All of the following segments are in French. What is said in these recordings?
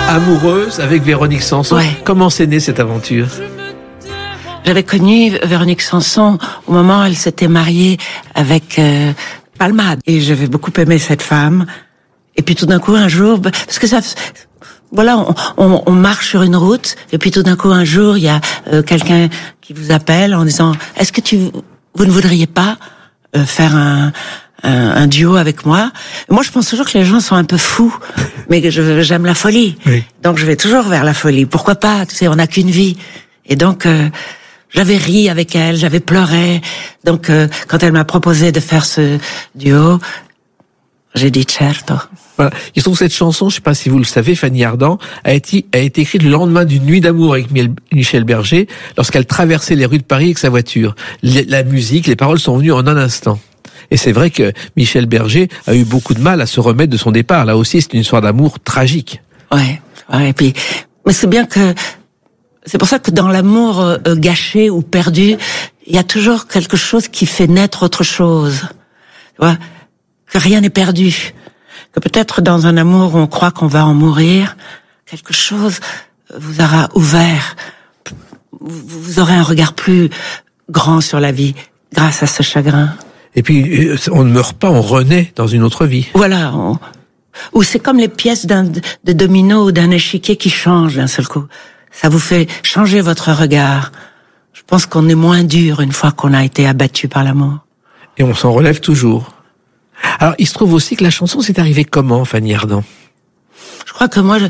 Amoureuse avec Véronique Sanson. Ouais. Comment s'est née cette aventure? J'avais connu Véronique Sanson au moment où elle s'était mariée avec Palmade. Et j'avais beaucoup aimé cette femme. Et puis tout d'un coup, un jour, parce que ça... Voilà, on marche sur une route, et puis tout d'un coup, un jour, il y a quelqu'un qui vous appelle en disant « Est-ce que vous ne voudriez pas faire un duo avec moi ?» Moi, je pense toujours que les gens sont un peu fous, mais que j'aime la folie. Oui. Donc, je vais toujours vers la folie. Pourquoi pas? Tu sais, on n'a qu'une vie. Et donc, j'avais ri avec elle, j'avais pleuré. Donc, quand elle m'a proposé de faire ce duo, j'ai dit « Certo ». Voilà. Il se trouve que cette chanson, je ne sais pas si vous le savez, Fanny Ardant, a été écrite le lendemain d'une nuit d'amour avec Michel Berger, lorsqu'elle traversait les rues de Paris avec sa voiture. La musique, les paroles sont venues en un instant. Et c'est vrai que Michel Berger a eu beaucoup de mal à se remettre de son départ. Là aussi, c'est une histoire d'amour tragique. Ouais. Et puis, mais c'est bien que, c'est pour ça que dans l'amour gâché ou perdu, il y a toujours quelque chose qui fait naître autre chose. Tu vois, que rien n'est perdu. Que peut-être dans un amour où on croit qu'on va en mourir, quelque chose vous aura ouvert. Vous aurez un regard plus grand sur la vie grâce à ce chagrin. Et puis, on ne meurt pas, on renaît dans une autre vie. Voilà. Ou c'est comme les pièces de domino ou d'un échiquier qui changent d'un seul coup. Ça vous fait changer votre regard. Je pense qu'on est moins dur une fois qu'on a été abattu par l'amour. Et on s'en relève toujours. Alors, il se trouve aussi que la chanson s'est arrivée comment, Fanny Ardant? Je crois que moi,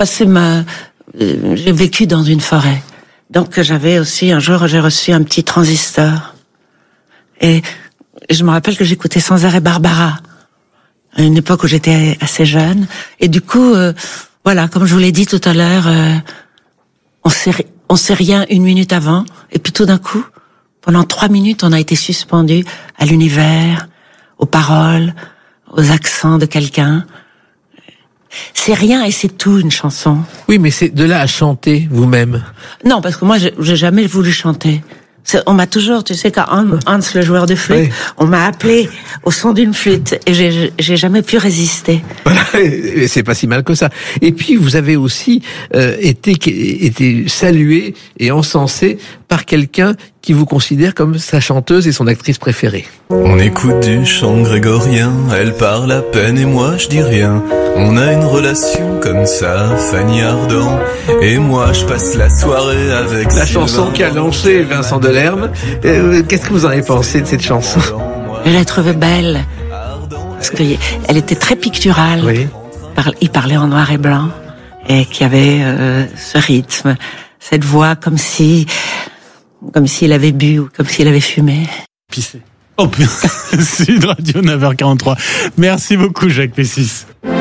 j'ai vécu dans une forêt. Donc, j'avais aussi, un jour, j'ai reçu un petit transistor. Et je me rappelle que j'écoutais sans arrêt Barbara. À une époque où j'étais assez jeune. Et du coup, voilà, comme je vous l'ai dit tout à l'heure, on sait rien une minute avant. Et puis tout d'un coup, pendant 3 minutes, on a été suspendu à l'univers, aux paroles, aux accents de quelqu'un. C'est rien et c'est tout, une chanson. Oui, mais c'est de là à chanter vous-même. Non, parce que moi, j'ai jamais voulu chanter. On m'a toujours, tu sais, quand Hans, le joueur de flûte, oui, on m'a appelé au son d'une flûte et j'ai jamais pu résister. Voilà, et c'est pas si mal que ça. Et puis, vous avez aussi été salué et encensé par quelqu'un qui vous considère comme sa chanteuse et son actrice préférée. On écoute du chant grégorien, elle parle à peine et moi je dis rien. On a une relation comme ça, Fanny Ardant, et moi je passe la soirée avec la chanson qui a lancé Vincent Delerme. Qu'est-ce que vous en avez pensé de cette chanson? Je l'ai trouvée belle, parce qu'elle était très picturale. Oui. Il parlait en noir et blanc, et qu'il y avait ce rythme, cette voix comme s'il avait bu ou comme s'il avait fumé. Pissé. Oh putain, Sud Radio 9h43. Merci beaucoup Jacques Pessis.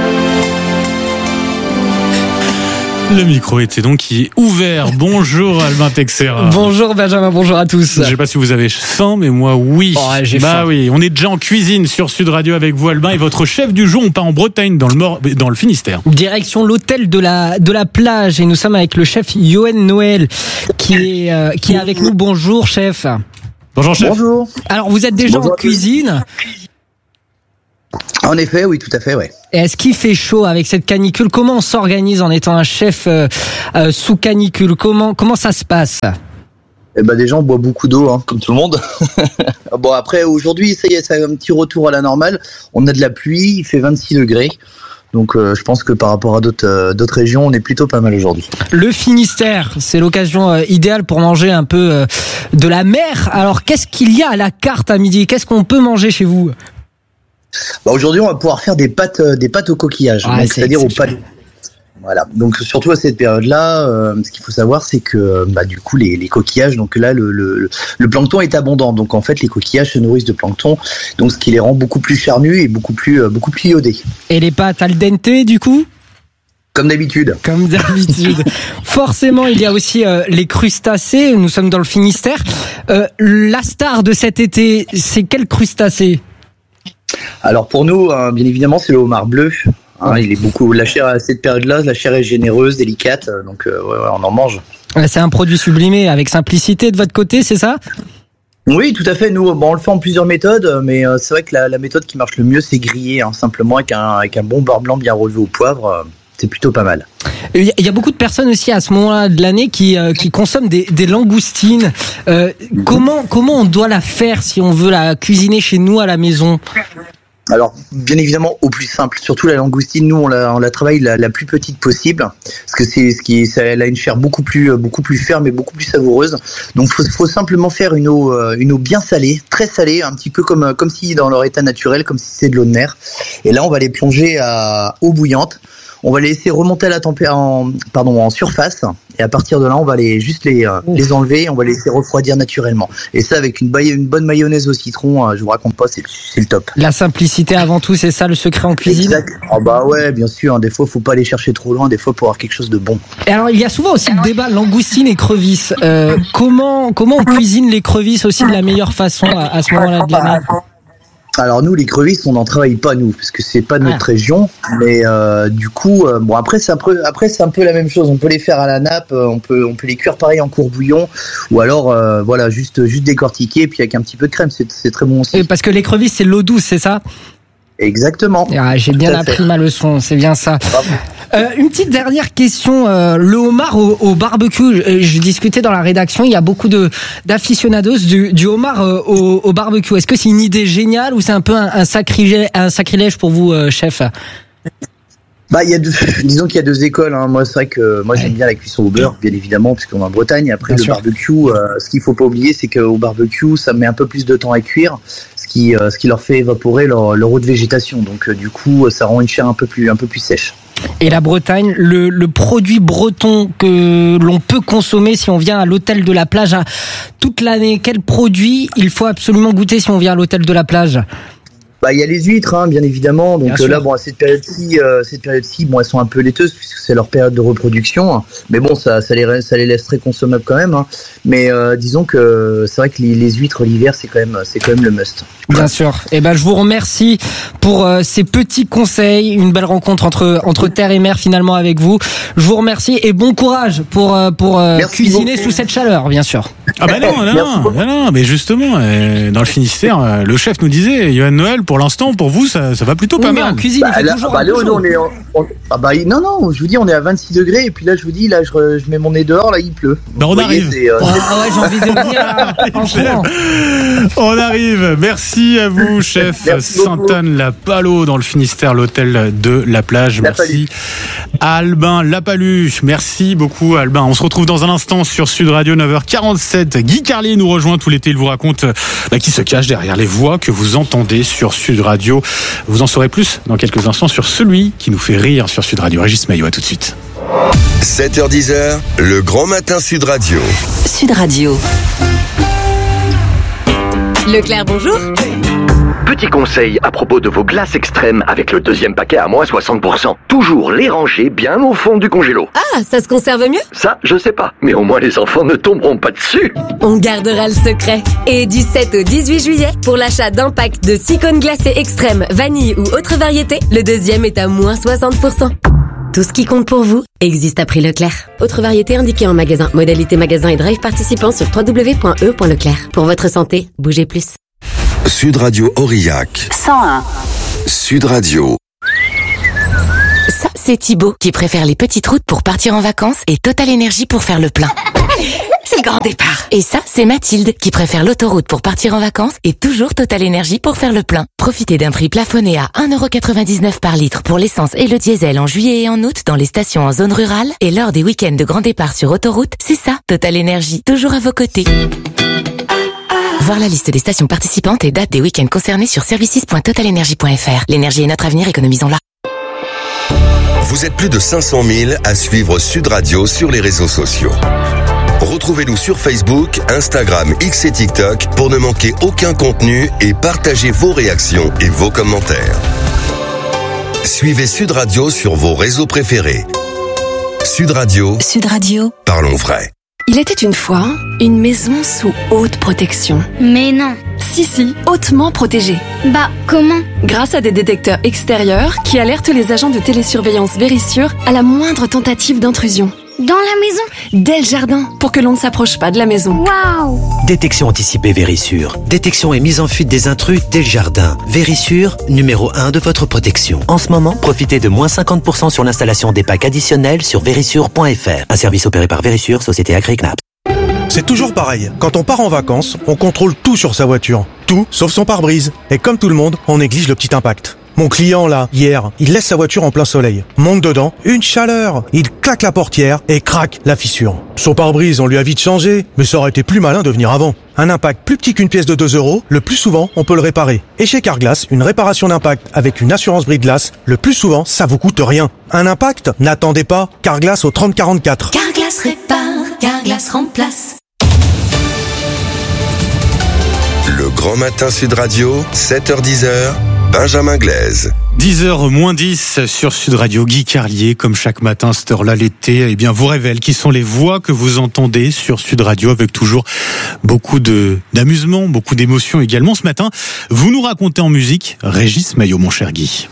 Le micro était donc ouvert. Bonjour Albin Texera. Bonjour Benjamin, bonjour à tous. Je sais pas si vous avez faim, mais moi oui. Oh, j'ai faim. Oui, on est déjà en cuisine sur Sud Radio avec vous Albin et votre chef du jour. On part en Bretagne, dans le Finistère. Direction l'hôtel de la plage et nous sommes avec le chef Yoann Noël qui est avec nous. Bonjour chef. Bonjour chef. Bonjour. Alors vous êtes déjà en cuisine? En effet, oui, tout à fait, ouais. Et est-ce qu'il fait chaud avec cette canicule? Comment on s'organise en étant un chef sous canicule? Comment ça se passe? Eh ben, déjà, on boit beaucoup d'eau, hein, comme tout le monde. Bon, après, aujourd'hui, ça y est, c'est un petit retour à la normale. On a de la pluie, il fait 26 degrés. Donc, je pense que par rapport à d'autres régions, on est plutôt pas mal aujourd'hui. Le Finistère, c'est l'occasion idéale pour manger un peu de la mer. Alors, qu'est-ce qu'il y a à la carte à midi? Qu'est-ce qu'on peut manger chez vous? Bah, aujourd'hui, on va pouvoir faire des pâtes au coquillage, donc, c'est-à-dire aux pâtes. Voilà. Donc surtout à cette période-là, ce qu'il faut savoir, c'est que du coup les coquillages, donc là le plancton est abondant, donc en fait les coquillages se nourrissent de plancton, donc ce qui les rend beaucoup plus charnus et beaucoup plus iodés. Et les pâtes al dente du coup? Comme d'habitude. Forcément, il y a aussi les crustacés. Nous sommes dans le Finistère. La star de cet été, c'est quel crustacé? Alors pour nous, bien évidemment, c'est le homard bleu. Il est beaucoup. La chair à cette période-là, la chair est généreuse, délicate, donc on en mange. C'est un produit sublimé avec simplicité de votre côté, c'est ça? Oui, tout à fait. Nous, on le fait en plusieurs méthodes, mais c'est vrai que la méthode qui marche le mieux, c'est griller, simplement avec un bon beurre blanc bien relevé au poivre. c'est plutôt pas mal. Il y a beaucoup de personnes aussi à ce moment-là de l'année qui consomment des langoustines. Comment on doit la faire si on veut la cuisiner chez nous à la maison? Alors, bien évidemment, au plus simple. Surtout la langoustine, nous, on la travaille la plus petite possible, parce que elle a une chair beaucoup plus ferme et beaucoup plus savoureuse. Donc, faut simplement faire une eau bien salée, très salée, un petit peu comme si dans leur état naturel, comme si c'est de l'eau de mer. Et là, on va les plonger à eau bouillante. On va les laisser remonter à la en surface, et à partir de là, on va les enlever, on va les laisser refroidir naturellement. Et ça, avec une bonne mayonnaise au citron, je vous raconte pas, c'est le top. La simplicité avant tout, c'est ça le secret en cuisine? Exact. Oh bah ouais, bien sûr. Des fois, faut pas aller chercher trop loin. Des fois, pour avoir quelque chose de bon. Et alors, il y a souvent aussi le débat langoustine et crevisses. Comment on cuisine les crevisses aussi de la meilleure façon à ce moment-là de l'année? Alors nous, les crevisses, on n'en travaille pas nous, parce que c'est pas de notre région. Mais du coup, bon après c'est un peu la même chose. On peut les faire à la nappe, on peut les cuire pareil en courbouillon, ou alors voilà juste décortiquer et puis avec un petit peu de crème, c'est très bon aussi. Et parce que les crevisses c'est l'eau douce, c'est ça? Exactement. Ah, j'ai bien appris ma leçon, c'est bien ça. Une petite dernière question, le homard au barbecue. Je discutais dans la rédaction, il y a beaucoup d'aficionados du homard au barbecue. Est-ce que c'est une idée géniale ou c'est un peu un sacrilège pour vous, chef? Bah, disons qu'il y a deux écoles, hein. Moi, c'est vrai que j'aime bien la cuisson au beurre, bien évidemment, puisqu'on est en Bretagne. Après, bien le barbecue, ce qu'il faut pas oublier, c'est qu'au barbecue, ça met un peu plus de temps à cuire, ce qui leur fait évaporer leur eau de végétation. Donc, du coup, ça rend une chair un peu plus sèche. Et la Bretagne, le produit breton que l'on peut consommer si on vient à l'hôtel de la plage toute l'année, quel produit il faut absolument goûter si on vient à l'hôtel de la plage? Bah, il y a les huîtres, hein, bien évidemment. Donc là, bon, à cette période-ci, bon, elles sont un peu laiteuses puisque c'est leur période de reproduction. Mais bon, ça les laisse très consommables quand même. Hein. Mais disons que c'est vrai que les huîtres l'hiver, c'est quand même le must. Bien sûr. Et ben, je vous remercie pour ces petits conseils, une belle rencontre entre terre et mer finalement avec vous. Je vous remercie et bon courage pour cuisiner sous cette chaleur, bien sûr. Ah bah non, mais justement, dans le Finistère, le chef nous disait, Johan Noël, pour l'instant, pour vous, ça va plutôt pas mal. En cuisine, il fait toujours non, je vous dis, on est à 26 degrés, et puis là, je vous dis, là, je mets mon nez dehors, là, il pleut. Ben, on arrive. Ouais, j'ai envie de venir. On arrive. Merci à vous, chef. Sainte-Anne-la-Palud, dans le Finistère, l'hôtel de la plage. Merci à Albin Lapalu. Merci beaucoup, Albin. On se retrouve dans un instant sur Sud Radio, 9h47. Guy Carlier nous rejoint tout l'été. Il vous raconte qui se cache derrière les voix que vous entendez sur Sud Radio. Vous en saurez plus dans quelques instants sur celui qui nous fait rire sur Sud Radio. Régis Maillot, à tout de suite. 7h10, le grand matin Sud Radio. Sud Radio. Leclerc, bonjour. Petit conseil à propos de vos glaces extrêmes avec le deuxième paquet à moins 60%. Toujours les ranger bien au fond du congélo. Ah, ça se conserve mieux? Ça, je sais pas. Mais au moins les enfants ne tomberont pas dessus. On gardera le secret. Et du 7 au 18 juillet, pour l'achat d'un pack de 6 cônes glacés extrêmes, vanille ou autre variété, le deuxième est à moins 60%. Tout ce qui compte pour vous existe à prix Leclerc. Autre variété indiquée en magasin. Modalité magasin et drive participant sur www.e.leclerc. Pour votre santé, bougez plus. Sud Radio Aurillac. 101. Sud Radio. Ça, c'est Thibaut qui préfère les petites routes pour partir en vacances et Total Énergie pour faire le plein. C'est le grand départ. Et ça, c'est Mathilde qui préfère l'autoroute pour partir en vacances et toujours Total Énergie pour faire le plein. Profitez d'un prix plafonné à 1,99€ par litre pour l'essence et le diesel en juillet et en août dans les stations en zone rurale et lors des week-ends de grand départ sur autoroute. C'est ça, Total Énergie, toujours à vos côtés. Voir la liste des stations participantes et dates des week-ends concernés sur services.totalenergie.fr. L'énergie est notre avenir, économisons-la. Vous êtes plus de 500 000 à suivre Sud Radio sur les réseaux sociaux. Retrouvez-nous sur Facebook, Instagram, X et TikTok pour ne manquer aucun contenu et partagez vos réactions et vos commentaires. Suivez Sud Radio sur vos réseaux préférés. Sud Radio. Sud Radio. Parlons vrai. Il était une fois une maison sous haute protection. Mais non. Si, hautement protégée. Bah, comment? Grâce à des détecteurs extérieurs qui alertent les agents de télésurveillance Vérissure à la moindre tentative d'intrusion. Dans la maison? Dès le jardin, pour que l'on ne s'approche pas de la maison. Waouh! Détection anticipée Vérissure. Détection et mise en fuite des intrus dès le jardin. Vérissure, numéro 1 de votre protection. En ce moment, profitez de moins 50% sur l'installation des packs additionnels sur vérissure.fr. Un service opéré par Vérissure, société Agri-Knapp. C'est toujours pareil. Quand on part en vacances, on contrôle tout sur sa voiture. Tout, sauf son pare-brise. Et comme tout le monde, on néglige le petit impact. Mon client, là, hier, il laisse sa voiture en plein soleil. Monte dedans, une chaleur. Il claque la portière et craque la fissure. Son pare-brise, on lui a vite changé, mais ça aurait été plus malin de venir avant. Un impact plus petit qu'une pièce de 2 €, le plus souvent, on peut le réparer. Et chez Carglass, une réparation d'impact avec une assurance brise-glace, le plus souvent, ça vous coûte rien. Un impact? N'attendez pas. Carglass au 3044. Carglass répare, Carglass remplace. Le Grand Matin Sud Radio, 7h-10h, Benjamin Glaise. 10h moins 10 sur Sud Radio. Guy Carlier, comme chaque matin, cette heure-là, l'été, eh bien, vous révèle qui sont les voix que vous entendez sur Sud Radio, avec toujours beaucoup d'amusement, beaucoup d'émotions également. Ce matin, vous nous racontez en musique Régis Maillot, mon cher Guy.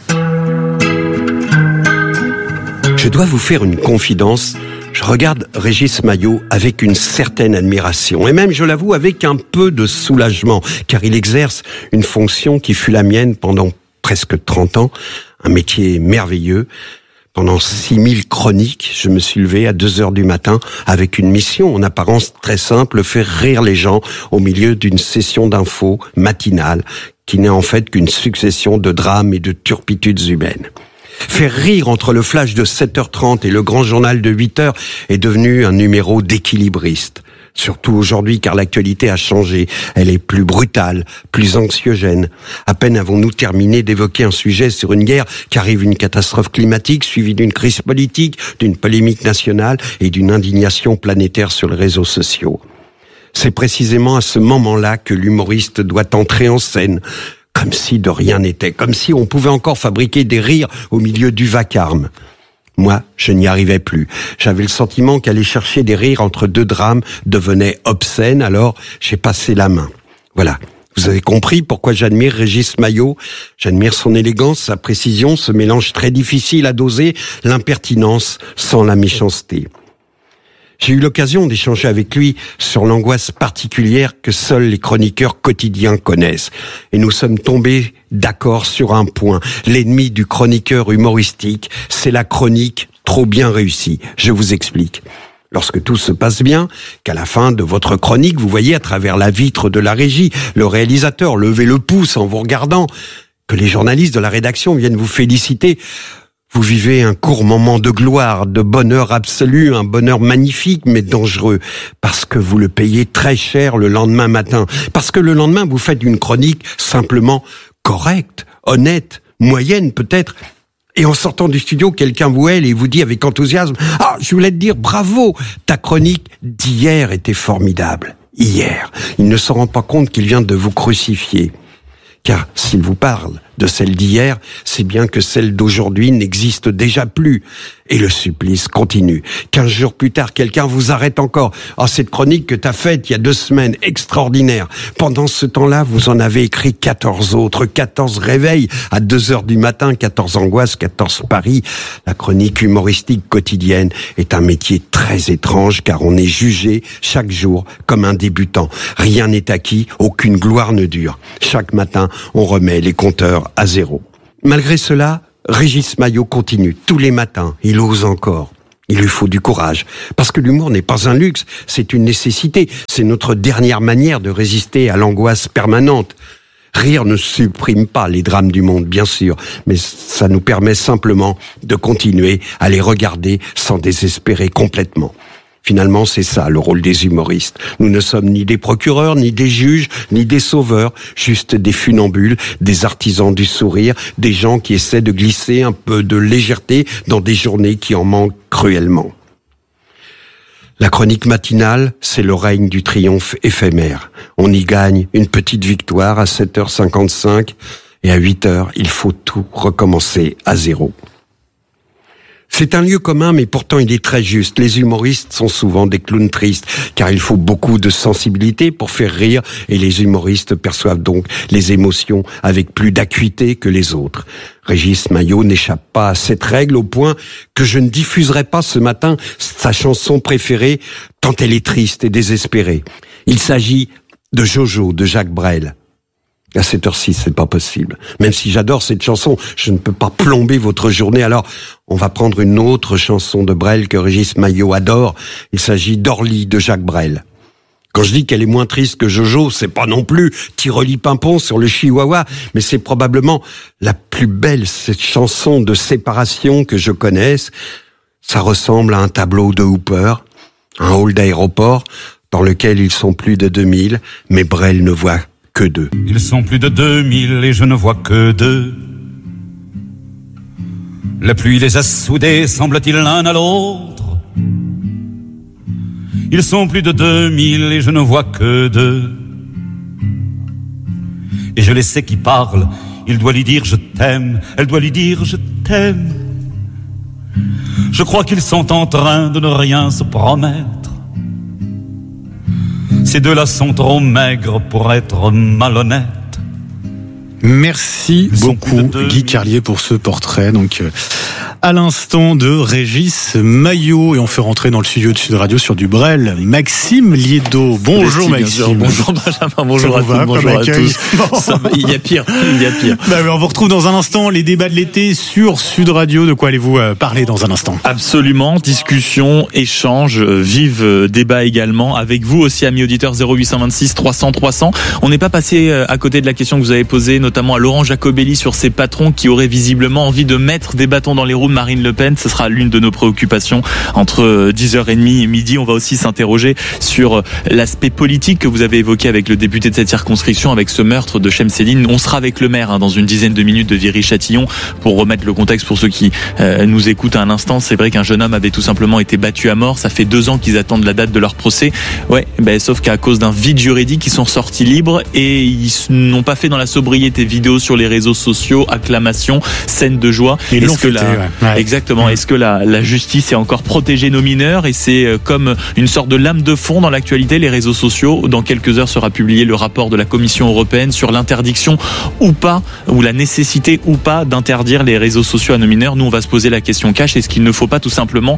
Je dois vous faire une confidence. Je regarde Régis Maillot avec une certaine admiration, et même, je l'avoue, avec un peu de soulagement, car il exerce une fonction qui fut la mienne pendant presque 30 ans, un métier merveilleux. Pendant 6000 chroniques, je me suis levé à 2h du matin avec une mission en apparence très simple, faire rire les gens au milieu d'une session d'infos matinale qui n'est en fait qu'une succession de drames et de turpitudes humaines. Faire rire entre le flash de 7h30 et le grand journal de 8h est devenu un numéro d'équilibriste. Surtout aujourd'hui, car l'actualité a changé. Elle est plus brutale, plus anxiogène. À peine avons-nous terminé d'évoquer un sujet sur une guerre qu'arrive une catastrophe climatique suivie d'une crise politique, d'une polémique nationale et d'une indignation planétaire sur les réseaux sociaux. C'est précisément à ce moment-là que l'humoriste doit entrer en scène, comme si de rien n'était, comme si on pouvait encore fabriquer des rires au milieu du vacarme. Moi, je n'y arrivais plus. J'avais le sentiment qu'aller chercher des rires entre deux drames devenait obscène, alors j'ai passé la main. Voilà. Vous avez compris pourquoi j'admire Régis Maillot. J'admire son élégance, sa précision, ce mélange très difficile à doser, l'impertinence sans la méchanceté. J'ai eu l'occasion d'échanger avec lui sur l'angoisse particulière que seuls les chroniqueurs quotidiens connaissent. Et nous sommes tombés d'accord sur un point. L'ennemi du chroniqueur humoristique, c'est la chronique trop bien réussie. Je vous explique. Lorsque tout se passe bien, qu'à la fin de votre chronique, vous voyez à travers la vitre de la régie, le réalisateur lever le pouce en vous regardant, que les journalistes de la rédaction viennent vous féliciter, vous vivez un court moment de gloire, de bonheur absolu, un bonheur magnifique mais dangereux, parce que vous le payez très cher le lendemain matin, parce que le lendemain vous faites une chronique simplement correcte, honnête, moyenne peut-être, et en sortant du studio, quelqu'un vous hèle et vous dit avec enthousiasme « Ah, je voulais te dire bravo, ta chronique d'hier était formidable. » Hier, il ne se rend pas compte qu'il vient de vous crucifier. Car s'il vous parle de celle d'hier, c'est bien que celle d'aujourd'hui n'existe déjà plus. Et le supplice continue. 15 jours plus tard, quelqu'un vous arrête encore. « Ah, cette chronique que t'as faite il y a 2 semaines, extraordinaire. » Pendant ce temps-là, vous en avez écrit 14 autres, 14 réveils à 2h du matin, 14 angoisses, 14 paris. La chronique humoristique quotidienne est un métier très étrange car on est jugé chaque jour comme un débutant. Rien n'est acquis, aucune gloire ne dure. Chaque matin, on remet les compteurs à zéro. Malgré cela, Régis Maillot continue tous les matins, il ose encore. Il lui faut du courage, parce que l'humour n'est pas un luxe, c'est une nécessité, c'est notre dernière manière de résister à l'angoisse permanente. Rire ne supprime pas les drames du monde, bien sûr, mais ça nous permet simplement de continuer à les regarder sans désespérer complètement. Finalement, c'est ça le rôle des humoristes. Nous ne sommes ni des procureurs, ni des juges, ni des sauveurs, juste des funambules, des artisans du sourire, des gens qui essaient de glisser un peu de légèreté dans des journées qui en manquent cruellement. La chronique matinale, c'est le règne du triomphe éphémère. On y gagne une petite victoire à 7h55 et à 8h, il faut tout recommencer à zéro. C'est un lieu commun, mais pourtant il est très juste. Les humoristes sont souvent des clowns tristes, car il faut beaucoup de sensibilité pour faire rire, et les humoristes perçoivent donc les émotions avec plus d'acuité que les autres. Régis Maillot n'échappe pas à cette règle au point que je ne diffuserai pas ce matin sa chanson préférée, tant elle est triste et désespérée. Il s'agit de Jojo de Jacques Brel. À cette heure-ci, c'est pas possible. Même si j'adore cette chanson, je ne peux pas plomber votre journée. Alors, on va prendre une autre chanson de Brel que Régis Maillot adore. Il s'agit d'Orly de Jacques Brel. Quand je dis qu'elle est moins triste que Jojo, c'est pas non plus Tiroli Pimpon sur le Chihuahua, mais c'est probablement la plus belle cette chanson de séparation que je connaisse. Ça ressemble à un tableau de Hooper, un hall d'aéroport dans lequel ils sont plus de 2000, mais Brel ne voit que 2. Ils sont plus de 2000 et je ne vois que 2. La pluie les a soudés, semble-t-il, l'un à l'autre. Ils sont plus de 2000 et je ne vois que 2. Et je les sais qui parlent. Il doit lui dire je t'aime, elle doit lui dire je t'aime. Je crois qu'ils sont en train de ne rien se promettre. Ces deux-là sont trop maigres pour être malhonnêtes. Merci beaucoup Guy Carlier pour ce portrait. Donc à l'instant de Régis Maillot, et on fait rentrer dans le studio de Sud Radio sur du Brel Maxime Liédo. Bonjour Maxime. Bonjour Benjamin, bonjour à tous, bonjour à tous. Ça va, il y a pire. Bah oui, on vous retrouve dans un instant, les débats de l'été sur Sud Radio. De quoi allez-vous parler dans un instant? Absolument, discussion, échange, vive débat également avec vous aussi, amis auditeurs. 0826 300 300. On n'est pas passé à côté de la question que vous avez posée, notamment à Laurent Jacobelli, sur ces patrons qui auraient visiblement envie de mettre des bâtons dans les roues de Marine Le Pen. Ce sera l'une de nos préoccupations entre 10h30 et midi. On va aussi s'interroger sur l'aspect politique que vous avez évoqué avec le député de cette circonscription, avec ce meurtre de Chemseddine. On sera avec le maire dans une dizaine de minutes de Viry-Châtillon pour remettre le contexte pour ceux qui nous écoutent à un instant. C'est vrai qu'un jeune homme avait tout simplement été battu à mort. Ça fait 2 ans qu'ils attendent la date de leur procès. Ouais, sauf qu'à cause d'un vide juridique, ils sont sortis libres et ils n'ont pas fait dans la sobriété. Vidéos sur les réseaux sociaux, acclamations, scènes de joie. Ils l'ont fêté, ouais. Exactement. Est-ce que la justice est encore protégée nos mineurs? Et c'est comme une sorte de lame de fond dans l'actualité, les réseaux sociaux. Dans quelques heures sera publié le rapport de la Commission européenne sur l'interdiction ou pas, ou la nécessité ou pas d'interdire les réseaux sociaux à nos mineurs. Nous, on va se poser la question cash. Est-ce qu'il ne faut pas tout simplement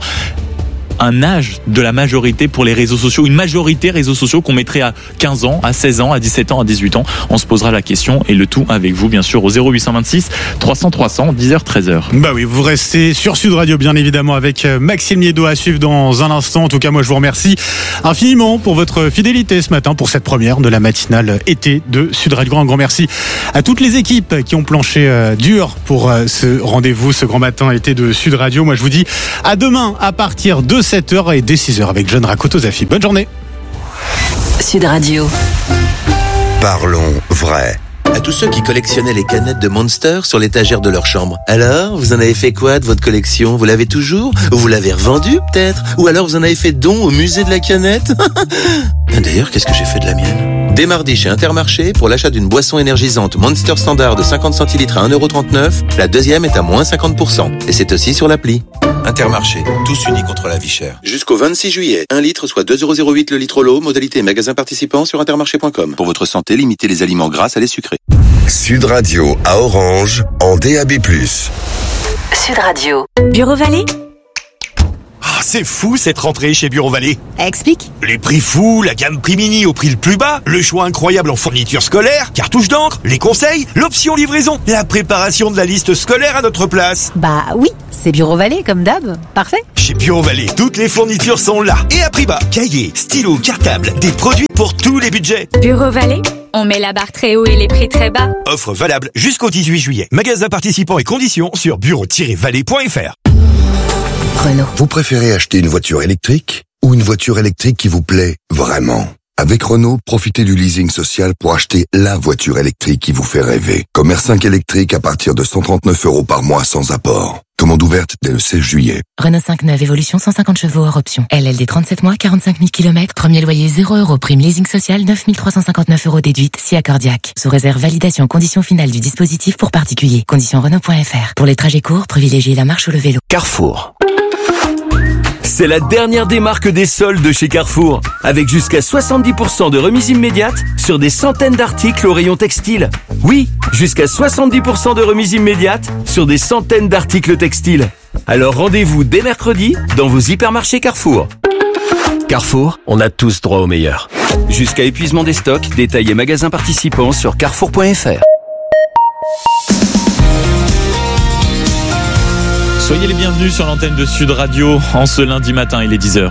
un âge de la majorité pour les réseaux sociaux, une majorité réseaux sociaux qu'on mettrait à 15 ans, à 16 ans, à 17 ans, à 18 ans. On se posera la question, et le tout avec vous, bien sûr, au 0826 300 300, 10h, 13h. Bah oui, vous restez sur Sud Radio, bien évidemment, avec Maxime Liédo à suivre dans un instant. En tout cas, moi, je vous remercie infiniment pour votre fidélité ce matin, pour cette première de la matinale été de Sud Radio. Un grand merci à toutes les équipes qui ont planché dur pour ce rendez-vous, ce grand matin été de Sud Radio. Moi, je vous dis à demain à partir de 7h et dès 6h avec John Rakoto-Zafi. Bonne journée. Sud Radio. Parlons vrai. À tous ceux qui collectionnaient les canettes de Monster sur l'étagère de leur chambre. Alors, vous en avez fait quoi de votre collection? Vous l'avez toujours? Ou vous l'avez revendue peut-être? Ou alors vous en avez fait don au musée de la canette? D'ailleurs, qu'est-ce que j'ai fait de la mienne? Dès mardi chez Intermarché, pour l'achat d'une boisson énergisante Monster Standard de 50 centilitres à 1,39€, la deuxième est à moins 50%. Et c'est aussi sur l'appli. Intermarché, tous unis contre la vie chère. Jusqu'au 26 juillet, 1 litre soit 2,08€ le litre l'eau, modalité magasin participant sur intermarché.com. Pour votre santé, limitez les aliments gras à les sucrés. Sud Radio à Orange en DAB+. Sud Radio. Bureau Vallée. Ah, c'est fou cette rentrée chez Bureau Vallée. Explique. Les prix fous, la gamme prix mini au prix le plus bas, le choix incroyable en fournitures scolaires, cartouches d'encre, les conseils, l'option livraison, la préparation de la liste scolaire à notre place. Bah oui, c'est Bureau Vallée comme d'hab. Parfait. Chez Bureau Vallée, toutes les fournitures sont là et à prix bas. Cahiers, stylos, cartables, des produits pour tous les budgets. Bureau Vallée, on met la barre très haut et les prix très bas. Offre valable jusqu'au 18 juillet. Magasin participants et conditions sur bureau-vallée.fr. Renault. Vous préférez acheter une voiture électrique ou une voiture électrique qui vous plaît vraiment? Avec Renault, profitez du leasing social pour acheter la voiture électrique qui vous fait rêver. Comme R5 électrique à partir de 139€ par mois sans apport. Commande ouverte dès le 16 juillet. Renault 5 évolution 150 chevaux hors option. LLD 37 mois, 45 000 km. Premier loyer 0€. Prime leasing social 9 359€ déduite si accordiaque. Sous réserve validation conditions finales du dispositif pour particuliers. Conditions Renault.fr. Pour les trajets courts, privilégiez la marche ou le vélo. Carrefour. C'est la dernière des marques des soldes de chez Carrefour, avec jusqu'à 70% de remise immédiate sur des centaines d'articles au rayon textile. Oui, jusqu'à 70% de remise immédiate sur des centaines d'articles textiles. Alors rendez-vous dès mercredi dans vos hypermarchés Carrefour. Carrefour, on a tous droit au meilleur. Jusqu'à épuisement des stocks, détails et magasins participants sur carrefour.fr. Soyez les bienvenus sur l'antenne de Sud Radio en ce lundi matin, il est 10h.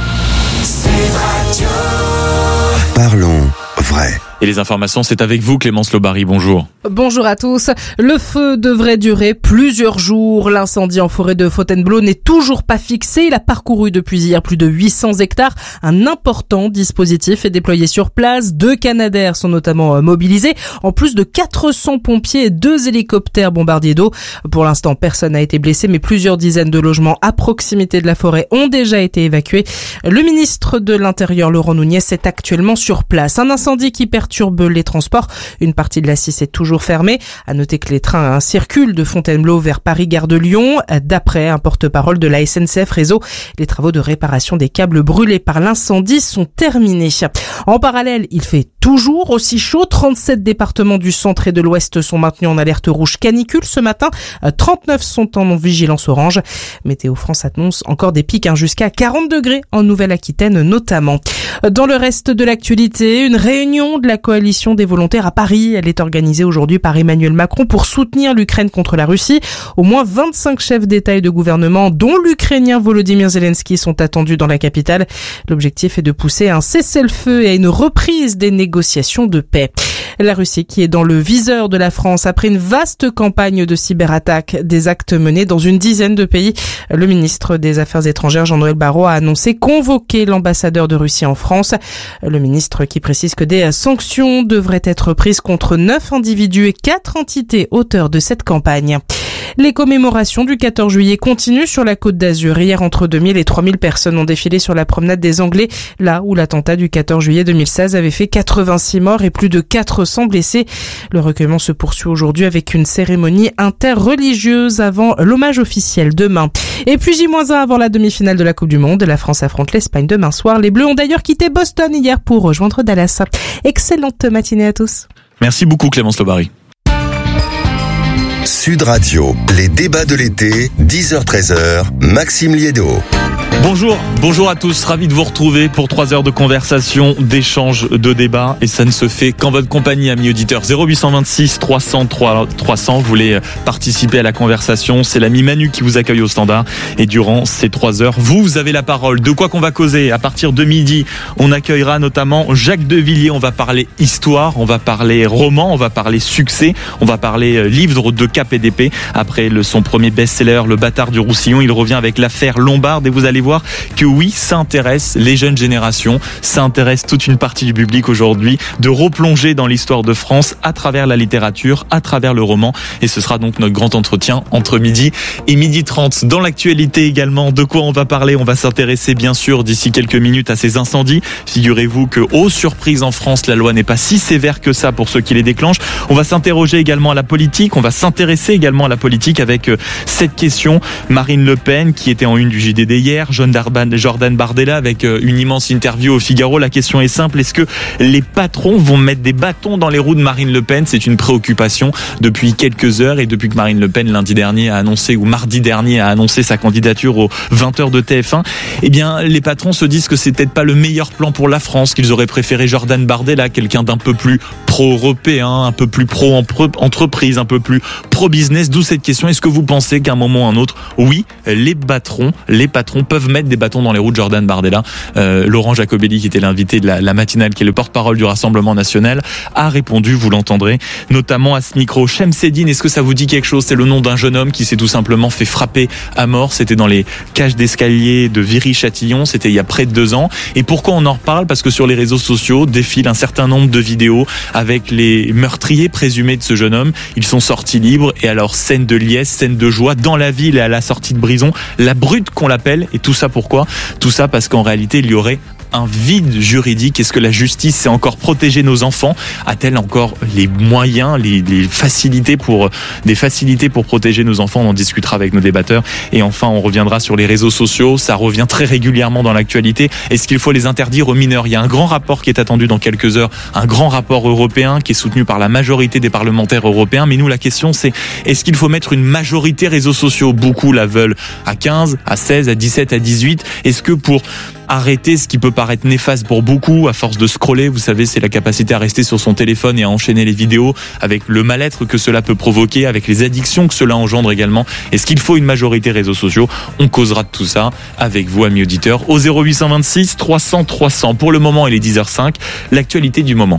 Parlons vrai. Et les informations, c'est avec vous, Clémence Lobary, bonjour. Bonjour à tous. Le feu devrait durer plusieurs jours. L'incendie en forêt de Fontainebleau n'est toujours pas fixé. Il a parcouru depuis hier plus de 800 hectares. Un important dispositif est déployé sur place. 2 Canadair sont notamment mobilisés, en plus de 400 pompiers et 2 hélicoptères bombardiers d'eau. Pour l'instant, personne n'a été blessé, mais plusieurs dizaines de logements à proximité de la forêt ont déjà été évacués. Le ministre de l'Intérieur, Laurent Nunez, est actuellement sur place. Un incendie qui perturbe les transports. Une partie de la 6 est toujours fermée. À noter que les trains circulent de Fontainebleau vers Paris-Gare de Lyon. D'après un porte-parole de la SNCF Réseau, les travaux de réparation des câbles brûlés par l'incendie sont terminés. En parallèle, il fait toujours aussi chaud. 37 départements du centre et de l'ouest sont maintenus en alerte rouge canicule ce matin. 39 sont en vigilance orange. Météo France annonce encore des pics jusqu'à 40 degrés en Nouvelle-Aquitaine notamment. Dans le reste de l'actualité, une réunion de la coalition des volontaires à Paris. Elle est organisée aujourd'hui par Emmanuel Macron pour soutenir l'Ukraine contre la Russie. Au moins 25 chefs d'État et de gouvernement, dont l'Ukrainien Volodymyr Zelensky, sont attendus dans la capitale. L'objectif est de pousser à un cessez-le-feu et à une reprise des négociations de paix. La Russie qui est dans le viseur de la France après une vaste campagne de cyberattaques, des actes menés dans une dizaine de pays. Le ministre des Affaires étrangères, Jean-Noël Barrot, a annoncé convoquer l'ambassadeur de Russie en France. Le ministre qui précise que des sanctions devraient être prises contre 9 individus et 4 entités auteurs de cette campagne. Les commémorations du 14 juillet continuent sur la Côte d'Azur. Hier, entre 2000 et 3000 personnes ont défilé sur la promenade des Anglais, là où l'attentat du 14 juillet 2016 avait fait 86 morts et plus de 400 blessés. Le recueillement se poursuit aujourd'hui avec une cérémonie interreligieuse avant l'hommage officiel demain. Et puis J-1 avant la demi-finale de la Coupe du Monde. La France affronte l'Espagne demain soir. Les Bleus ont d'ailleurs quitté Boston hier pour rejoindre Dallas. Excellente matinée à tous. Merci beaucoup, Clémence Lobary. Sud Radio, les débats de l'été, 10h-13h, Maxime Liédo. Bonjour à tous, ravi de vous retrouver pour 3 heures de conversation, d'échange, de débat, et ça ne se fait qu'en votre compagnie, amis auditeurs. 0826 300 300, vous voulez participer à la conversation, c'est l'ami Manu qui vous accueille au standard, et durant ces 3 heures, vous avez la parole. De quoi qu'on va causer? À partir de midi, on accueillera notamment Jacques Devilliers, on va parler histoire, on va parler roman, on va parler succès, on va parler livre de cap et d'épée. Après son premier best-seller, Le Bâtard du Roussillon, il revient avec l'affaire Lombard, et vous allez voir que oui, ça intéresse les jeunes générations, ça intéresse toute une partie du public aujourd'hui de replonger dans l'histoire de France à travers la littérature, à travers le roman, et ce sera donc notre grand entretien entre midi et 12h30. Dans l'actualité également, de quoi on va parler? On va s'intéresser bien sûr d'ici quelques minutes à ces incendies. Figurez-vous que, aux surprises en France, la loi n'est pas si sévère que ça pour ceux qui les déclenchent. On va s'interroger également à la politique, on va s'intéresser également à la politique avec cette question. Marine Le Pen qui était en une du JDD hier, Jordan Bardella avec une immense interview au Figaro. La question est simple, est-ce que les patrons vont mettre des bâtons dans les roues de Marine Le Pen? C'est une préoccupation depuis quelques heures, et depuis que Marine Le Pen mardi dernier a annoncé sa candidature aux 20h de TF1, eh bien les patrons se disent que c'est peut-être pas le meilleur plan pour la France, qu'ils auraient préféré Jordan Bardella, quelqu'un d'un peu plus pro-européen, un peu plus pro-entreprise, un peu plus pro-business. D'où cette question, est-ce que vous pensez qu'à un moment ou à un autre, oui, les patrons peuvent mettre des bâtons dans les roues de Jordan Bardella? Laurent Jacobelli, qui était l'invité de la matinale, qui est le porte-parole du Rassemblement national, a répondu, vous l'entendrez, notamment à ce micro. Shemseddine, est-ce que ça vous dit quelque chose? C'est le nom d'un jeune homme qui s'est tout simplement fait frapper à mort. C'était dans les cages d'escalier de Viry-Châtillon, c'était il y a près de 2 ans. Et pourquoi on en reparle? Parce que sur les réseaux sociaux défilent un certain nombre de vidéos avec les meurtriers présumés de ce jeune homme. Ils sont sortis libres, et alors scène de liesse, scène de joie dans la ville et à la sortie de prison, la brute qu'on l'appelle. Et tout ça pourquoi? Tout ça parce qu'en réalité il y aurait un vide juridique? Est-ce que la justice sait encore protéger nos enfants? A-t-elle encore les moyens, les facilités pour protéger nos enfants? On en discutera avec nos débatteurs. Et enfin, on reviendra sur les réseaux sociaux. Ça revient très régulièrement dans l'actualité. Est-ce qu'il faut les interdire aux mineurs? Il y a un grand rapport qui est attendu dans quelques heures, un grand rapport européen qui est soutenu par la majorité des parlementaires européens. Mais nous, la question, c'est est-ce qu'il faut mettre une majorité réseaux sociaux? Beaucoup la veulent à 15, à 16, à 17, à 18. Est-ce que pour arrêter ce qui peut paraître néfaste pour beaucoup, à force de scroller, vous savez, c'est la capacité à rester sur son téléphone et à enchaîner les vidéos, avec le mal-être que cela peut provoquer, avec les addictions que cela engendre également. Est-ce qu'il faut une majorité réseaux sociaux? On causera de tout ça avec vous, amis auditeurs, au 0826 300 300. Pour le moment, il est 10h05. L'actualité du moment.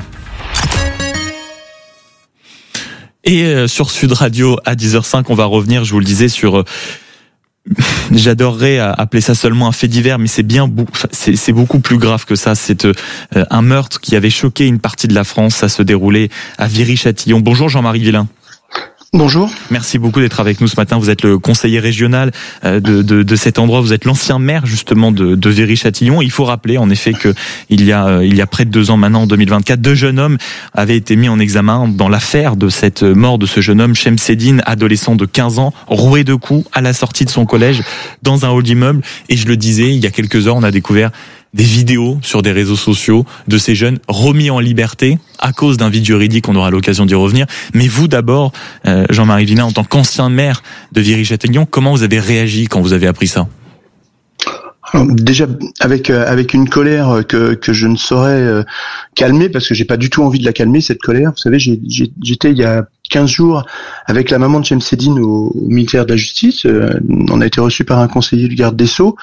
Et sur Sud Radio, à 10h05, on va revenir, je vous le disais, sur... J'adorerais appeler ça seulement un fait divers, mais c'est beaucoup plus grave que ça. C'est un meurtre qui avait choqué une partie de la France. Ça se déroulait à Viry-Châtillon. Bonjour Jean-Marie Villain. Bonjour. Merci beaucoup d'être avec nous ce matin. Vous êtes le conseiller régional de cet endroit. Vous êtes l'ancien maire justement de Viry-Châtillon. Il faut rappeler en effet que il y a près de 2 ans maintenant, en 2024, 2 jeunes hommes avaient été mis en examen dans l'affaire de cette mort de ce jeune homme, Chemseddine, adolescent de 15 ans, roué de coups à la sortie de son collège dans un hall d'immeuble. Et je le disais, il y a quelques heures, on a découvert des vidéos sur des réseaux sociaux de ces jeunes remis en liberté à cause d'un vide juridique, on aura l'occasion d'y revenir. Mais vous d'abord, Jean-Marie Villain, en tant qu'ancien maire de Viry-Châtillon, comment vous avez réagi quand vous avez appris ça? Alors, déjà avec une colère que je ne saurais calmer, parce que j'ai pas du tout envie de la calmer, cette colère. Vous savez, j'étais il y a 15 jours avec la maman de Chemseddine au ministère de la Justice. On a été reçu par un conseiller du garde des Sceaux.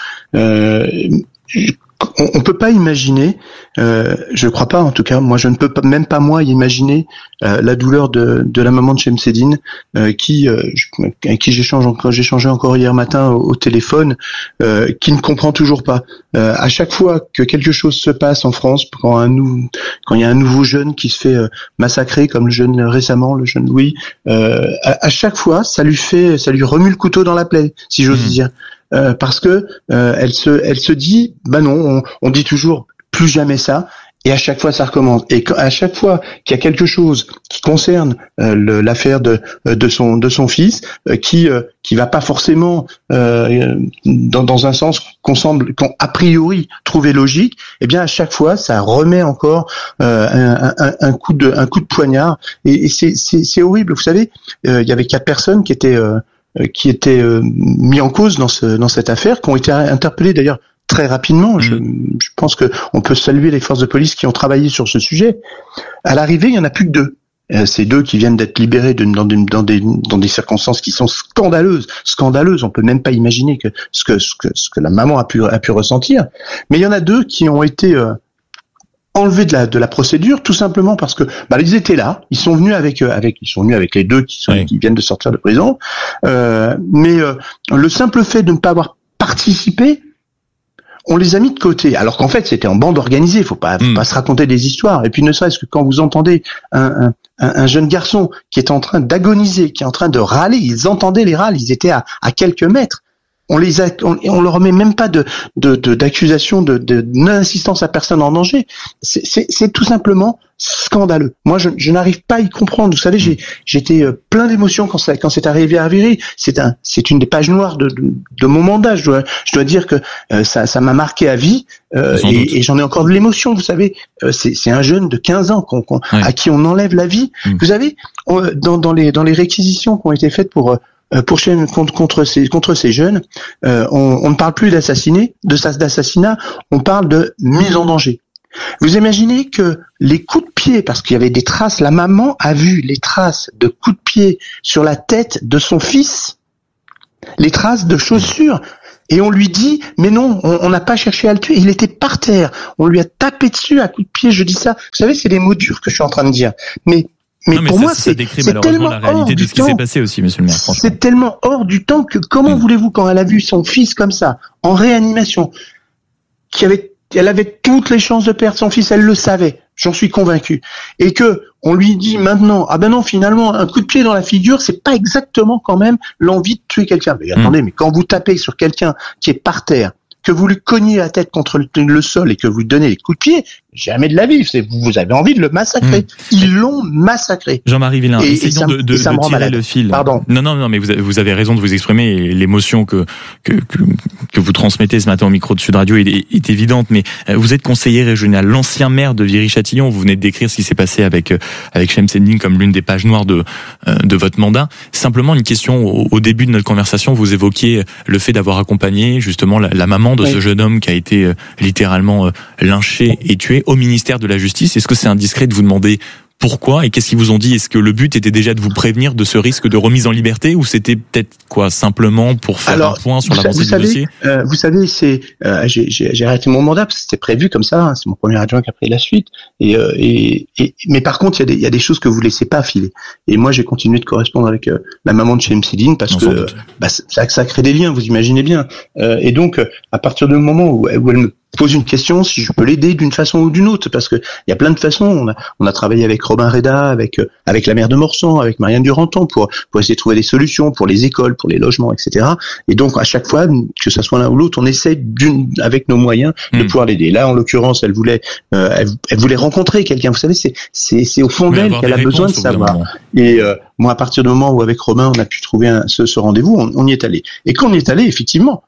On peut pas imaginer, je crois pas en tout cas, moi je ne peux pas, même pas moi imaginer la douleur de la maman de Chemseddine avec qui j'ai échangé encore hier matin au téléphone, qui ne comprend toujours pas. À chaque fois que quelque chose se passe en France, quand il y a un nouveau jeune qui se fait massacrer, comme le jeune récemment, le jeune Louis, à chaque fois ça lui remue le couteau dans la plaie, si j'ose dire. Parce que elle se dit bah non, on dit toujours plus jamais ça, et à chaque fois ça recommence, et à chaque fois qu'il y a quelque chose qui concerne l'affaire de son fils qui va pas forcément dans un sens qu'on a priori trouver logique, eh bien à chaque fois ça remet encore un coup de poignard, et c'est horrible. Vous savez, il y avait 4 personnes qui étaient mis en cause dans cette affaire, qui ont été interpellés d'ailleurs très rapidement. Je pense que on peut saluer les forces de police qui ont travaillé sur ce sujet. À l'arrivée, il y en a plus que 2. Ces 2 qui viennent d'être libérés dans des circonstances qui sont scandaleuses. On peut même pas imaginer que ce que la maman a pu ressentir. Mais il y en a 2 qui ont été enlevés de la procédure, tout simplement parce que ils étaient là, ils sont venus avec les 2 qui viennent de sortir de prison, mais le simple fait de ne pas avoir participé, on les a mis de côté, alors qu'en fait c'était en bande organisée. Faut pas se raconter des histoires. Et puis ne serait-ce que quand vous entendez un jeune garçon qui est en train d'agoniser, qui est en train de râler, ils entendaient les râles, ils étaient à quelques mètres. On leur remet même pas d'accusation de non-assistance à personne en danger. C'est tout simplement scandaleux. Moi, je n'arrive pas à y comprendre. Vous savez, j'étais plein d'émotions quand c'est arrivé à Viry. C'est une des pages noires de mon mandat. Je dois dire que ça m'a marqué à vie, et j'en ai encore de l'émotion. Vous savez, c'est un jeune de 15 ans à qui on enlève la vie. Vous savez, dans les réquisitions qui ont été faites contre ces jeunes, on ne parle plus d'assassinat, on parle de mise en danger. Vous imaginez que les coups de pied, parce qu'il y avait des traces, la maman a vu les traces de coups de pied sur la tête de son fils, les traces de chaussures, et on lui dit mais non, on n'a pas cherché à le tuer, il était par terre, on lui a tapé dessus à coups de pied. Je dis ça, vous savez, c'est les mots durs que je suis en train de dire, mais pour moi, c'est tellement la réalité de ce qui s'est passé aussi, monsieur le maire. Franchement, c'est tellement hors du temps que comment voulez-vous, quand elle a vu son fils comme ça, en réanimation, elle avait toutes les chances de perdre son fils, elle le savait, j'en suis convaincu, et que on lui dit maintenant, ah ben non, finalement, un coup de pied dans la figure, c'est pas exactement quand même l'envie de tuer quelqu'un. Mais attendez, mais quand vous tapez sur quelqu'un qui est par terre, que vous lui cogniez la tête contre le sol et que vous lui donnez des coups de pied, jamais de la vie. Vous avez envie de le massacrer. Ils l'ont massacré. Jean-Marie Villain, essayons de tirer le fil. Pardon. Non, mais vous avez raison de vous exprimer, et l'émotion que vous transmettez ce matin au micro de Sud Radio est évidente, mais vous êtes conseiller régional, l'ancien maire de Viry-Châtillon, vous venez de décrire ce qui s'est passé avec Shemseddine comme l'une des pages noires de votre mandat. Simplement une question, au début de notre conversation, vous évoquiez le fait d'avoir accompagné justement la maman de ce jeune homme qui a été littéralement lynché et tué au ministère de la Justice. Est-ce que c'est indiscret de vous demander pourquoi et qu'est-ce qu'ils vous ont dit? Est-ce que le but était déjà de vous prévenir de ce risque de remise en liberté, ou c'était peut-être simplement pour faire un point sur l'avancée du dossier? Vous savez, j'ai arrêté mon mandat parce que c'était prévu comme ça. Hein, c'est mon premier adjoint qui a pris la suite. Mais par contre, il y a des choses que vous laissez pas filer. Et moi, j'ai continué de correspondre avec la maman de Shemseddine parce que ça crée des liens. Vous imaginez bien. Et donc, à partir du moment où elle me pose une question, si je peux l'aider d'une façon ou d'une autre, parce que il y a plein de façons. On a travaillé avec Robin Reda, avec la maire de Morsan, avec Marianne Duranton pour essayer de trouver des solutions pour les écoles, pour les logements, etc. Et donc à chaque fois, que ça soit l'un ou l'autre, on essaie avec nos moyens de pouvoir l'aider. Là, en l'occurrence, elle voulait rencontrer quelqu'un. Vous savez, c'est au fond d'elle qu'elle a besoin de savoir. Et moi, à partir du moment où avec Robin, on a pu trouver ce rendez-vous, on y est allé. Et quand on y est allé, effectivement,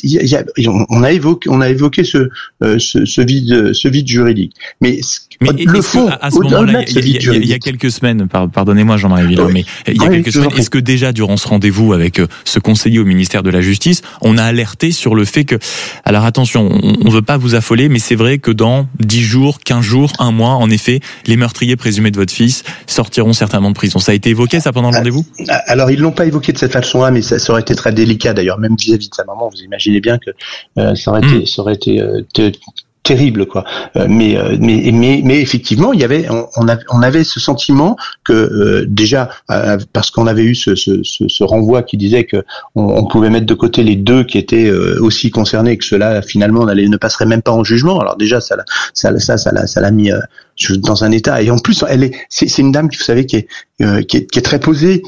on a évoqué ce vide juridique. Mais le fond, à ce moment-là, il y a quelques semaines, pardonnez-moi Jean-Marie Villain, mais il y a quelques semaines, est-ce que déjà durant ce rendez-vous avec ce conseiller au ministère de la Justice, on a alerté sur le fait que, alors attention, on veut pas vous affoler, mais c'est vrai que dans 10 jours, 15 jours, 1 mois, en effet, les meurtriers présumés de votre fils sortiront certainement de prison. Ça a été évoqué ça pendant le rendez-vous? Alors ils l'ont pas évoqué de cette façon-là, mais ça aurait été très délicat d'ailleurs, même vis-à-vis de sa maman. Vous imaginez bien que ça aurait été terrible, quoi. Mais effectivement, on avait ce sentiment que déjà parce qu'on avait eu ce renvoi qui disait que on pouvait mettre de côté les deux qui étaient aussi concernés, que cela finalement ne passerait même pas en jugement. Alors déjà ça l'a mis dans un état, et en plus c'est une dame qui, vous savez, qui est très posée,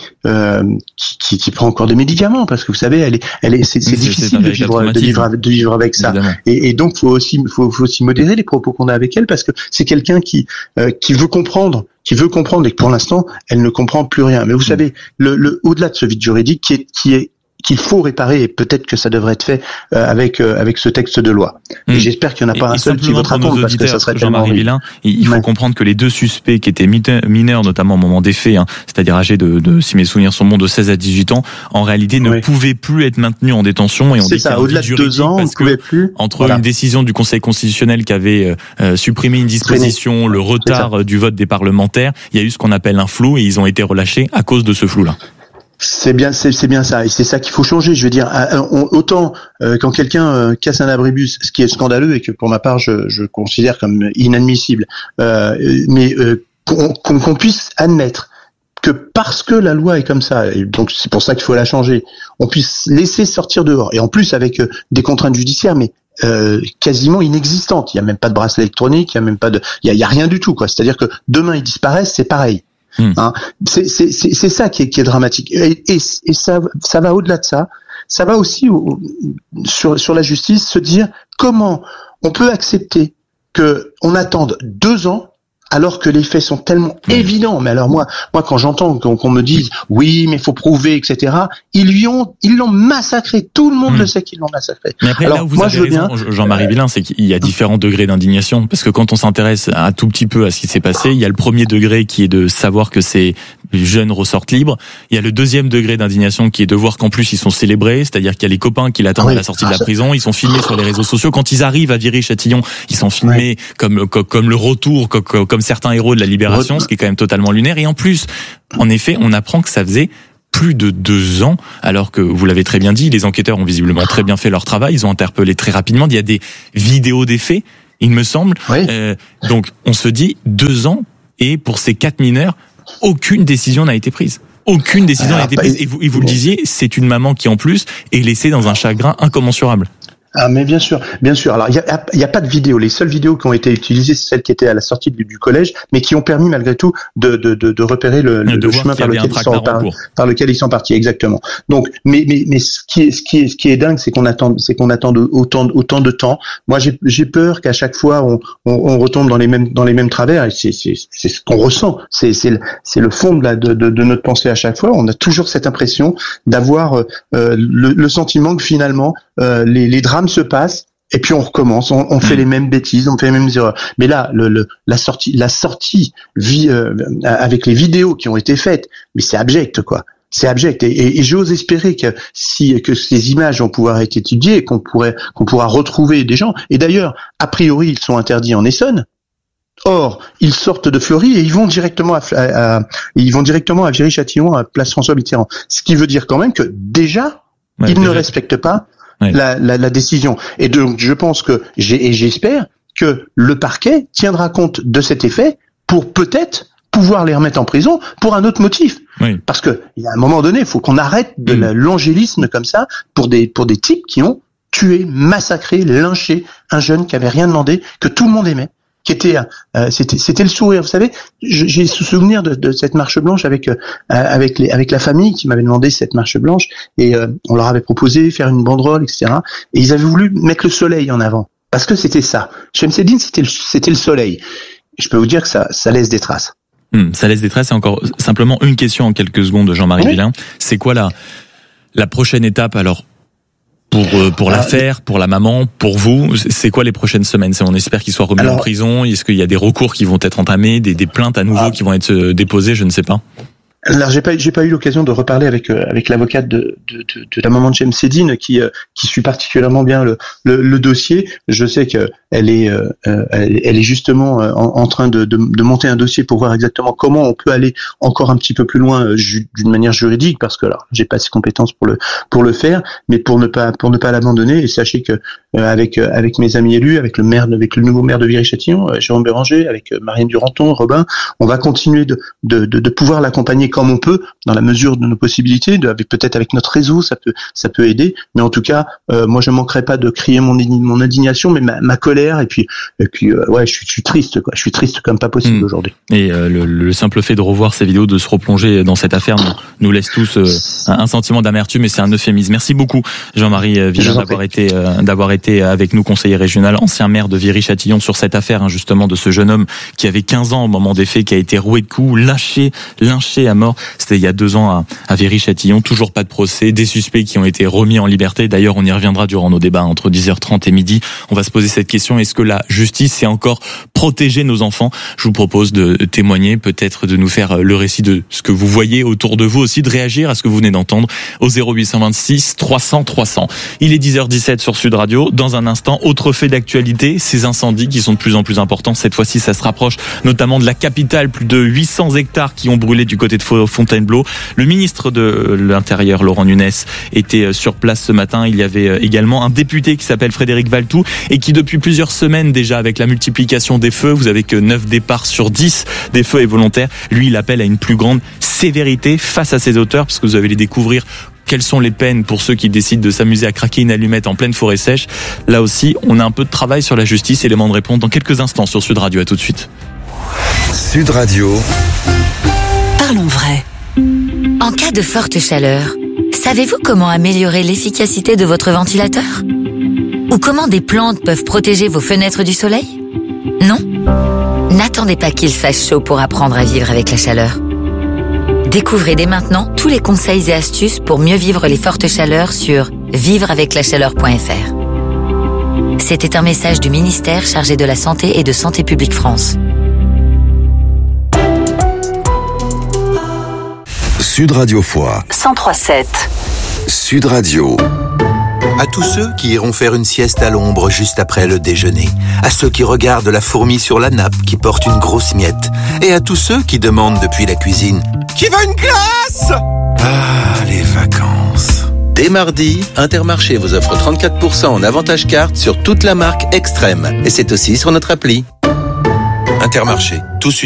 qui prend encore des médicaments, parce que vous savez c'est difficile de vivre avec ça. Et donc faut aussi modérer les propos qu'on a avec elle, parce que c'est quelqu'un qui veut comprendre, et que pour l'instant elle ne comprend plus rien. Mais vous savez, le au-delà de ce vide juridique qu'il faut réparer, et peut-être que ça devrait être fait avec ce texte de loi. Et j'espère qu'il n'y en a pas un seul qui votera contre, parce que ça serait tellement Jean-Marie Villain, il faut comprendre que les deux suspects qui étaient mineurs, notamment au moment des faits, c'est-à-dire âgés de, si mes souvenirs sont bons, de 16 à 18 ans, en réalité ne pouvaient plus être maintenus en détention, et on dit au-delà de 2 ans, parce que entre une décision du Conseil constitutionnel qui avait supprimé une disposition, le retard du vote des parlementaires, il y a eu ce qu'on appelle un flou, et ils ont été relâchés à cause de ce flou-là. C'est bien ça, et c'est ça qu'il faut changer. Je veux dire, autant quand quelqu'un casse un abribus, ce qui est scandaleux et que pour ma part je considère comme inadmissible, mais qu'on puisse admettre que parce que la loi est comme ça, et donc c'est pour ça qu'il faut la changer, on puisse laisser sortir dehors, et en plus avec des contraintes judiciaires, mais quasiment inexistantes. Il y a même pas de bracelet électronique, il y a rien du tout, quoi. C'est-à-dire que demain ils disparaissent, c'est pareil. Hein, c'est ça qui est dramatique, et ça va au-delà de ça. Ça va aussi sur la justice, se dire comment on peut accepter que on attende 2 ans alors que les faits sont tellement évidents. Mais alors moi quand j'entends qu'on me dise oui mais faut prouver, etc., ils l'ont massacré, tout le monde le sait qu'ils l'ont massacré. Mais après, alors là où vous avez raison, Jean-Marie Villain, c'est qu'il y a différents degrés d'indignation, parce que quand on s'intéresse un tout petit peu à ce qui s'est passé, il y a le premier degré qui est de savoir que ces jeunes ressortent libres, il y a le deuxième degré d'indignation qui est de voir qu'en plus ils sont célébrés, c'est-à-dire qu'il y a les copains qui l'attendent à la sortie de la prison, ils sont filmés sur les réseaux sociaux, quand ils arrivent à Viry-Châtillon, ils sont filmés comme le retour, comme certains héros de la Libération, ce qui est quand même totalement lunaire. Et en plus, en effet, on apprend que ça faisait plus de 2 ans, alors que, vous l'avez très bien dit, les enquêteurs ont visiblement très bien fait leur travail, ils ont interpellé très rapidement, il y a des vidéos des faits, il me semble. Donc on se dit 2 ans, et pour ces 4 mineurs, aucune décision n'a été prise. Aucune décision n'a été prise. Et vous le disiez, c'est une maman qui en plus est laissée dans un chagrin incommensurable. Mais bien sûr. Alors il y a pas de vidéo. Les seules vidéos qui ont été utilisées, c'est celles qui étaient à la sortie du collège, mais qui ont permis malgré tout de repérer le chemin par lequel ils sont partis. Exactement. Donc, mais ce qui est dingue, c'est qu'on attend autant de temps. Moi, j'ai peur qu'à chaque fois on retombe dans les mêmes travers. Et c'est ce qu'on ressent. C'est le fond de notre pensée à chaque fois. On a toujours cette impression d'avoir le sentiment que finalement les drames se passent et puis on recommence, on fait les mêmes bêtises, on fait les mêmes erreurs. Mais là, la sortie avec les vidéos qui ont été faites, mais c'est abject quoi. C'est abject et j'ose espérer que ces images vont pouvoir être étudiées et qu'on pourra retrouver des gens. Et d'ailleurs, a priori, ils sont interdits en Essonne. Or, ils sortent de Fleury et ils vont directement à Viry-Châtillon, à Place François Mitterrand. Ce qui veut dire quand même que déjà, ils ne respectent pas la décision. Et donc, je pense que j'espère que le parquet tiendra compte de cet effet pour peut-être pouvoir les remettre en prison pour un autre motif. Oui. Parce que il y a un moment donné, il faut qu'on arrête de l'angélisme comme ça pour des types qui ont tué, massacré, lynché un jeune qui avait rien demandé, que tout le monde aimait. Qui était c'était le sourire, vous savez. J'ai souvenir de cette marche blanche avec la famille qui m'avait demandé cette marche blanche et on leur avait proposé faire une banderole, etc. Et ils avaient voulu mettre le soleil en avant parce que c'était ça. Chemseddine, c'était le soleil. Et je peux vous dire que ça laisse des traces. Ça laisse des traces. Et encore simplement une question en quelques secondes, Jean-Marie Villain. C'est quoi la prochaine étape alors? Pour l'affaire, pour la maman, pour vous, c'est quoi les prochaines semaines? On espère qu'il soit remis en prison. Est-ce qu'il y a des recours qui vont être entamés, des plaintes à nouveau qui vont être déposées? Je ne sais pas. Alors j'ai pas eu l'occasion de reparler avec l'avocate de la maman de Chemseddine qui suit particulièrement bien le dossier. Je sais que elle est justement en train de monter un dossier pour voir exactement comment on peut aller encore un petit peu plus loin d'une manière juridique, parce que alors j'ai pas ces compétences pour le faire, mais pour ne pas l'abandonner. Et sachez que avec mes amis élus, avec le nouveau maire de Viry-Châtillon, Jérôme Béranger, avec Marianne Duranton, Robin, on va continuer de pouvoir l'accompagner comme on peut, dans la mesure de nos possibilités, peut-être avec notre réseau, ça peut aider. Mais en tout cas, moi je manquerai pas de crier mon indignation, mais ma colère, et puis je suis triste quoi. Je suis triste comme pas possible aujourd'hui. Et le simple fait de revoir ces vidéos, de se replonger dans cette affaire nous laisse tous un sentiment d'amertume, et c'est un euphémisme. Merci beaucoup Jean-Marie Villain d'avoir été avec nous, conseiller régional, ancien maire de Viry-Châtillon, sur cette affaire justement de ce jeune homme qui avait 15 ans au moment des faits, qui a été roué de coups, lynché à mort. C'était il y a 2 ans à Viry-Châtillon. Toujours pas de procès, des suspects qui ont été remis en liberté. D'ailleurs, on y reviendra durant nos débats entre 10h30 et midi. On va se poser cette question: est-ce que la justice sait encore protéger nos enfants? Je vous propose de témoigner, peut-être de nous faire le récit de ce que vous voyez autour de vous, aussi de réagir à ce que vous venez d'entendre au 0826 300 300. Il est 10h17 sur Sud Radio. Dans un instant, autre fait d'actualité, ces incendies qui sont de plus en plus importants. Cette fois-ci, ça se rapproche notamment de la capitale. Plus de 800 hectares qui ont brûlé du côté de Fontainebleau. Le ministre de l'Intérieur, Laurent Nunez, était sur place ce matin. Il y avait également un député qui s'appelle Frédéric Valtou et qui, depuis plusieurs semaines déjà, avec la multiplication des feux, vous avez que 9 départs sur 10 des feux est volontaire. Lui, il appelle à une plus grande sévérité face à ses auteurs, parce que vous allez les découvrir. Quelles sont les peines pour ceux qui décident de s'amuser à craquer une allumette en pleine forêt sèche? Là aussi, on a un peu de travail sur la justice. Élément de réponse dans quelques instants sur Sud Radio. À tout de suite. Sud Radio. Parlons vrai. En cas de forte chaleur, savez-vous comment améliorer l'efficacité de votre ventilateur? Ou comment des plantes peuvent protéger vos fenêtres du soleil? Non? N'attendez pas qu'il fasse chaud pour apprendre à vivre avec la chaleur. Découvrez dès maintenant tous les conseils et astuces pour mieux vivre les fortes chaleurs sur vivreaveclachaleur.fr. C'était un message du ministère chargé de la Santé et de Santé publique France. Sud Radio Foix 103.7. Sud Radio. À tous ceux qui iront faire une sieste à l'ombre juste après le déjeuner. À ceux qui regardent la fourmi sur la nappe qui porte une grosse miette. Et à tous ceux qui demandent depuis la cuisine: qui veut une glace? Ah, les vacances. Dès mardi, Intermarché vous offre 34% en avantage carte sur toute la marque Extrême. Et c'est aussi sur notre appli. Intermarché, tout